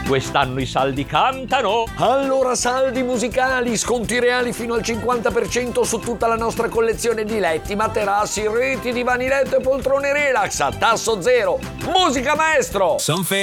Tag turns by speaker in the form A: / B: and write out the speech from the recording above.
A: Quest'anno i saldi cantano.
B: Allora saldi musicali, sconti reali fino al 50% su tutta la nostra collezione di letti, materassi, reti, divani letto e poltrone relax a tasso zero. Musica maestro!